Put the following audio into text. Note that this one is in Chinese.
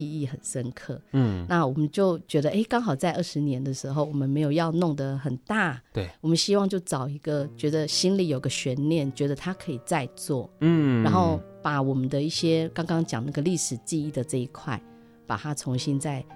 意义很深刻。那我们就觉得刚好在20年的时候，我们没有要弄得很大， 对， 我们希望就找一个觉得心里有个悬念，觉得他可以再做，然后把我们的一些刚刚讲那个历史记忆的这一块把它重新再